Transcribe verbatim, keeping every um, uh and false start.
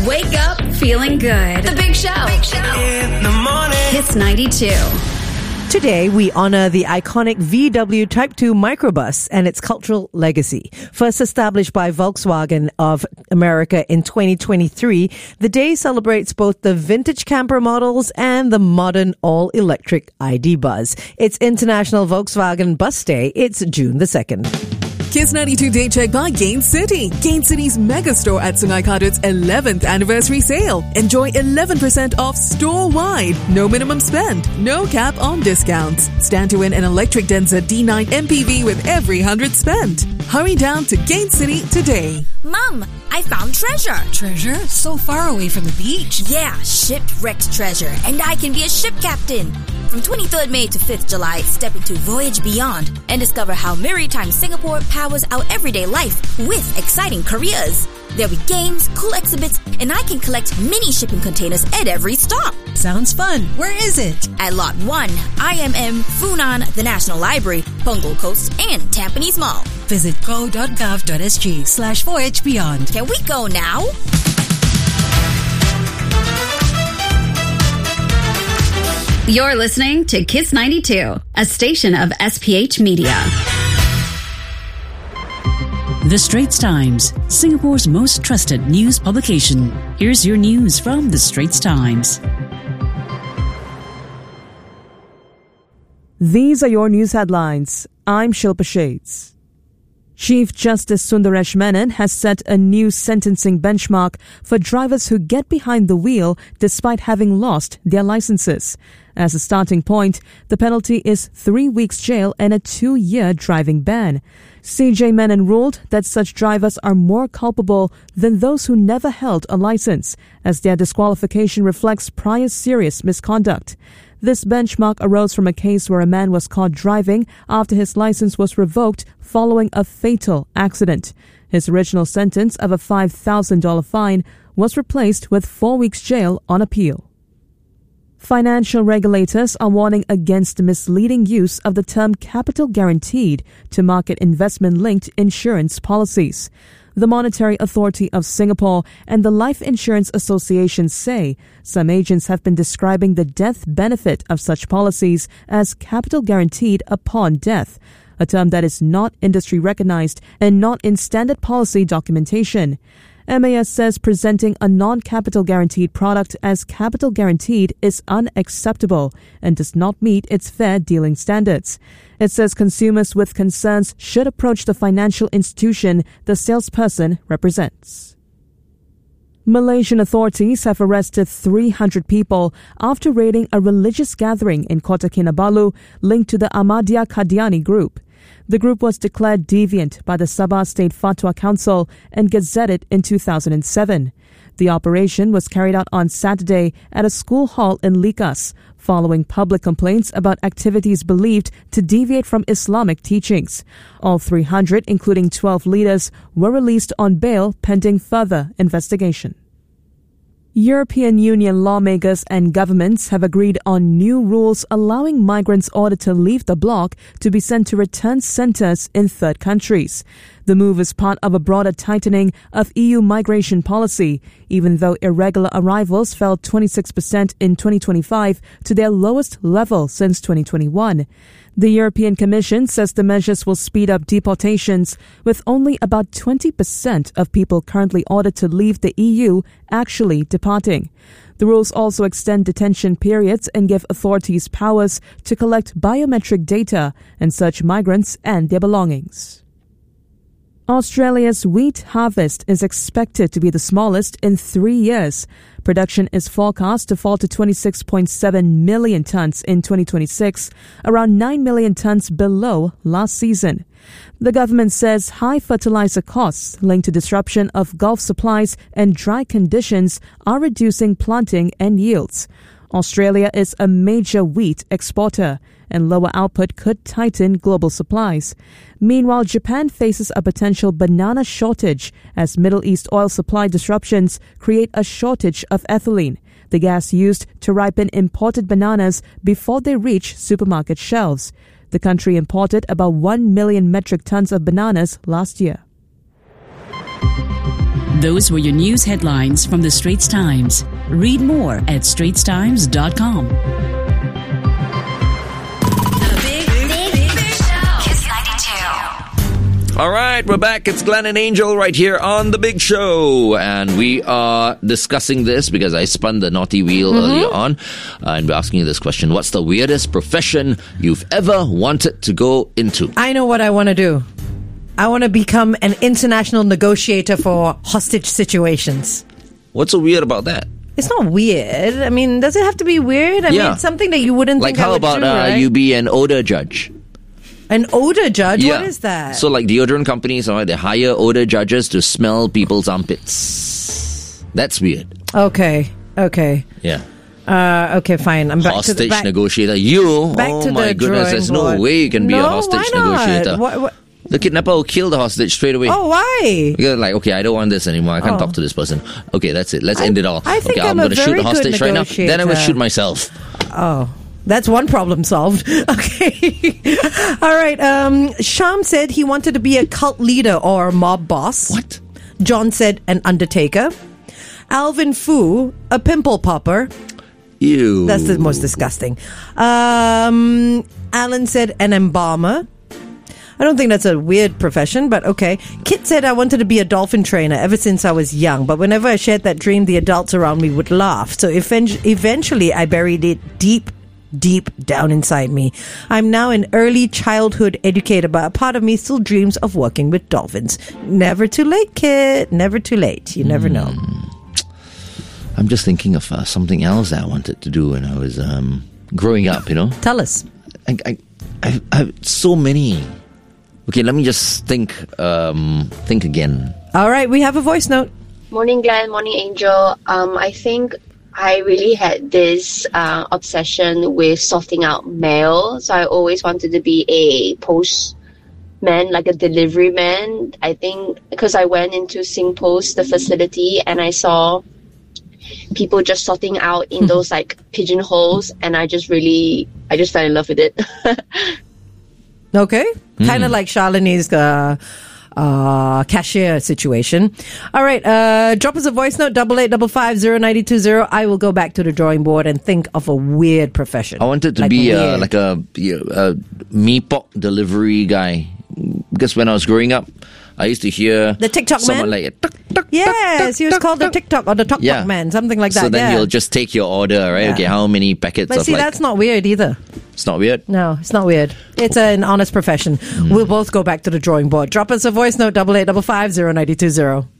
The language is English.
Wake up feeling good. The Big Show. Big Show. In the morning. Hits ninety-two. Today, we honor the iconic V W Type two microbus and its cultural legacy. First established by Volkswagen of America in twenty twenty-three, the day celebrates both the vintage camper models and the modern all-electric I D Buzz. It's International Volkswagen Bus Day. It's June the second. Kiss ninety-two Day Check by Gain City. Gain City's mega store at Sungai Kadut's eleventh anniversary sale. Enjoy eleven percent off store-wide. No minimum spend. No cap on discounts. Stand to win an electric Denza D nine M P V with every one hundred spent. Hurry down to Gain City today. Mom, I found treasure. Treasure? So far away from the beach. Yeah, shipwrecked treasure. And I can be a ship captain. From twenty-third May to fifth July, step into Voyage Beyond and discover how Maritime Singapore powers our everyday life with exciting careers. There'll be games, cool exhibits, and I can collect mini shipping containers at every stop. Sounds fun. Where is it? At Lot one, I M M, Funan, the National Library, Punggol Coast, and Tampines Mall. Visit go.gov.sg slash Voyage Beyond. Can we go now? You're listening to Kiss ninety-two, a station of S P H Media. The Straits Times, Singapore's most trusted news publication. Here's your news from The Straits Times. These are your news headlines. I'm Shilpa Shades. Chief Justice Sundaresh Menon has set a new sentencing benchmark for drivers who get behind the wheel despite having lost their licenses. As a starting point, the penalty is three weeks jail and a two-year driving ban. C J Menon ruled that such drivers are more culpable than those who never held a license, as their disqualification reflects prior serious misconduct. This benchmark arose from a case where a man was caught driving after his license was revoked following a fatal accident. His original sentence of a five thousand dollars fine was replaced with four weeks jail on appeal. Financial regulators are warning against misleading use of the term capital guaranteed to market investment-linked insurance policies. The Monetary Authority of Singapore and the Life Insurance Association say some agents have been describing the death benefit of such policies as capital guaranteed upon death, a term that is not industry recognized and not in standard policy documentation. M A S says presenting a non-capital guaranteed product as capital guaranteed is unacceptable and does not meet its fair dealing standards. It says consumers with concerns should approach the financial institution the salesperson represents. Malaysian authorities have arrested three hundred people after raiding a religious gathering in Kota Kinabalu linked to the Ahmadiyya Qadiani group. The group was declared deviant by the Sabah State Fatwa Council and gazetted in two thousand seven. The operation was carried out on Saturday at a school hall in Likas, following public complaints about activities believed to deviate from Islamic teachings. All three hundred, including twelve leaders, were released on bail pending further investigation. European Union lawmakers and governments have agreed on new rules allowing migrants ordered to leave the bloc to be sent to return centres in third countries. The move is part of a broader tightening of E U migration policy, even though irregular arrivals fell twenty-six percent in twenty twenty-five to their lowest level since twenty twenty-one. The European Commission says the measures will speed up deportations, with only about twenty percent of people currently ordered to leave the E U actually departing. The rules also extend detention periods and give authorities powers to collect biometric data and search migrants and their belongings. Australia's wheat harvest is expected to be the smallest in three years. Production is forecast to fall to twenty-six point seven million tonnes in twenty twenty-six, around nine million tonnes below last season. The government says high fertilizer costs linked to disruption of Gulf supplies and dry conditions are reducing planting and yields. Australia is a major wheat exporter, and lower output could tighten global supplies. Meanwhile, Japan faces a potential banana shortage as Middle East oil supply disruptions create a shortage of ethylene, the gas used to ripen imported bananas before they reach supermarket shelves. The country imported about one million metric tons of bananas last year. Those were your news headlines from the Straits Times. Read more at straits times dot com. All right, we're back. It's Glenn and Angel right here on The Big Show. And we are discussing this because I spun the naughty wheel mm-hmm. earlier on. Uh, and we're asking you this question. What's the weirdest profession you've ever wanted to go into? I know what I want to do. I want to become an international negotiator for hostage situations. What's so weird about that? It's not weird. I mean, does it have to be weird? I yeah. mean, it's something that you wouldn't like think I would Like how about do, uh, right? you be an odor judge? An odor judge? Yeah. What is that? So like deodorant companies, right, they hire odor judges to smell people's armpits. That's weird. Okay. Okay. Yeah. Uh, okay, fine. I'm back hostage to the back, negotiator. You? back oh to my the goodness, there's board. no way you can be no, a hostage why not? negotiator. What, what? The kidnapper will kill the hostage straight away. Oh, why? You're like, okay, I don't want this anymore. I can't Oh. talk to this person. Okay, that's it. Let's I- end it all. I think okay, I'm I'm a going to shoot very the hostage good right now. Then I'm going to negotiator. shoot myself. Oh, that's one problem solved. Okay. All right. Um, Sham said he wanted to be a cult leader or mob boss. What? John said an undertaker. Alvin Fu, a pimple popper. Ew. That's the most disgusting. Um, Alan said an embalmer. I don't think that's a weird profession, but okay. Kit said I wanted to be a dolphin trainer ever since I was young, but whenever I shared that dream, the adults around me would laugh. So efen- eventually I buried it deep, deep down inside me. I'm now an early childhood educator, but a part of me still dreams of working with dolphins. Never too late, Kit. Never too late. You never know. I'm just thinking of uh, something else that I wanted to do when I was um, growing up, you know? Tell us. I, I, I, I have so many. Okay, let me just think um, think again. All right, we have a voice note. Morning, Glenn. Morning, Angel. Um, I think I really had this uh, obsession with sorting out mail. So I always wanted to be a postman, like a delivery man. I think because I went into SingPost, the facility, and I saw people just sorting out in those like pigeonholes, and I just really, I just fell in love with it. Okay. Mm. Kind of like Shalini's uh, uh, cashier situation. All right. Uh, drop us a voice note, double eight double five zero nine two zero. I will go back to the drawing board and think of a weird profession. I wanted to like be uh, weird. like a, a mee pok delivery guy. Because when I was growing up, I used to hear The TikTok someone man? like tuk, tuk, Yes, tuk, he was tuk, called the tuk. TikTok or the Tok Yeah. Tok man, something like that. So then yeah. he'll just take your order, right? Yeah. Okay, how many packets But of see, like... that's not weird either. It's not weird? No, it's not weird. It's an honest profession. Mm. We'll both go back to the drawing board. Drop us a voice note, double eight double five zero nine two zero.